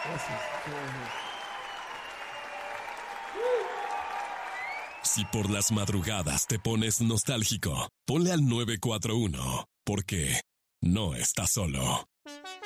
Gracias. Si por las madrugadas te pones nostálgico, ponle al 941, porque no estás solo.